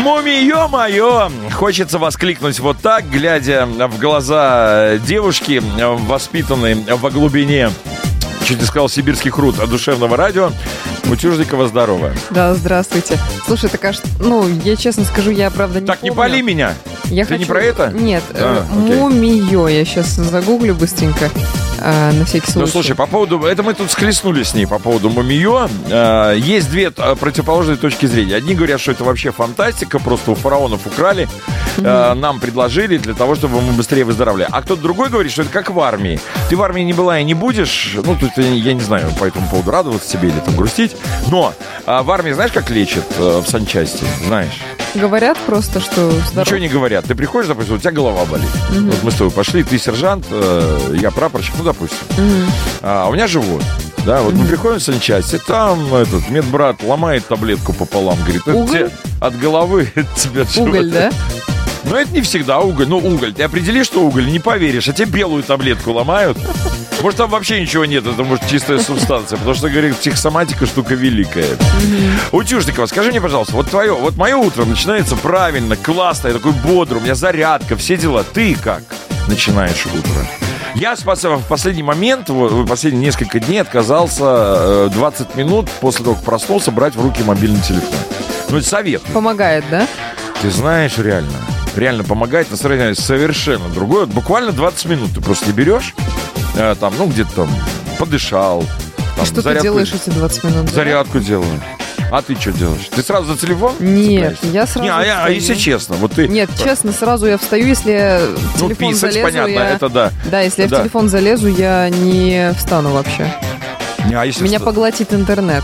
Ё-моё! Хочется воскликнуть вот так, глядя в глаза девушки, воспитанной во глубине, чуть не сказал, сибирских руд душевного радио. Утюжникова, здорово. Да, здравствуйте. Слушай, так я честно скажу, я правда не помню. Так, не пали меня. Ты не про это? Нет, Мумиё. Я сейчас загуглю быстренько. На всякий случай. Ну, слушай, по поводу... Это мы тут схлестнулись с ней по поводу Мумиё. Есть две противоположные точки зрения. Одни говорят, что это вообще фантастика, просто у фараонов украли, нам предложили для того, чтобы мы быстрее выздоравливали. А кто-то другой говорит, что это как в армии. Ты в армии не была и не будешь, ну, тут я не знаю по этому поводу радоваться себе или там грустить, но в армии знаешь, как лечат в санчасти? Знаешь? Говорят просто, что здорово. Ничего не говорят. Ты приходишь, допустим, у тебя голова болит. Вот мы с тобой пошли, ты сержант, я прапорщик, ну, допустим. А у меня живот. Да, вот мы приходим в санчасти, там этот медбрат ломает таблетку пополам, говорит, это тебе от головы, это тебе от живота. Уголь, да? Ну, это не всегда уголь. Ну, уголь. Ты определи, что уголь, не поверишь. А тебе белую таблетку ломают. Может, там вообще ничего нет. Это, может, чистая субстанция. Потому что, говорит, психосоматика штука великая. Утюжникова, скажи мне, пожалуйста, вот мое утро начинается правильно, классно. Я такой бодрый, у меня зарядка, все дела. Ты как начинаешь утро? Я в последний момент, в последние несколько дней отказался 20 минут после того, как проснулся, брать в руки мобильный телефон. Ну, это совет. Помогает, да? Ты знаешь, реально помогает, настроение совершенно другое. Вот буквально 20 минут ты просто берешь, там, ну, где-то там подышал. Там, что ты делаешь эти 20 минут? Зарядку делаю. А ты что делаешь? Ты сразу за телефон? Нет, я сразу а если честно, вот ты... Нет, честно, сразу я встаю, если я в телефон писать, залезу, понятно, это да. Да, если я в телефон залезу, я не встану вообще. Меня поглотит интернет.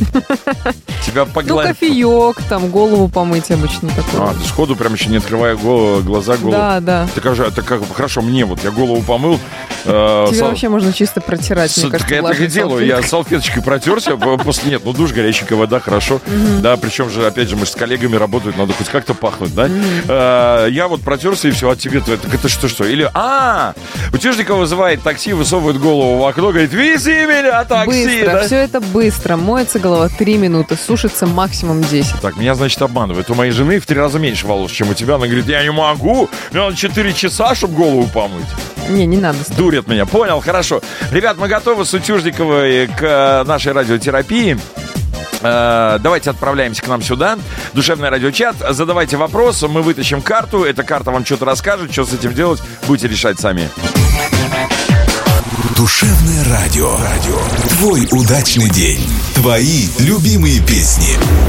Тебя поглотит. Ну, кофеек, там, голову помыть обычно такое. Ты сходу прям еще не открывая глаза, голову. Да. Это как хорошо, мне вот, я голову помыл. Тебе вообще можно чисто протирать, мне кажется, я так и делаю, я салфеточкой протерся, после нет, ну душ, горяченькая вода, хорошо. Да, причем же, опять же, мы же с коллегами работаем, надо хоть как-то пахнуть, да? Я вот протерся и все, а тебе это что? Или, Утюжникова вызывает такси, высовывает голову в окно, говорит, вези меня, такси! Быстро, да? все это быстро, моется голова 3 минуты, сушится максимум 10. Так, меня, значит, обманывают. У моей жены в 3 раза меньше волос, чем у тебя. Она говорит, я не могу, мне надо 4 часа, чтобы голову помыть. Не надо. Дурят меня, понял, хорошо. Ребят, мы готовы с Утюжниковой к нашей радиотерапии. Давайте отправляемся к нам сюда. Душевный радиочат. Задавайте вопросы, мы вытащим карту. Эта карта вам что-то расскажет. Что с этим делать, будете решать сами. Душевное радио. Твой удачный день. Твои любимые песни.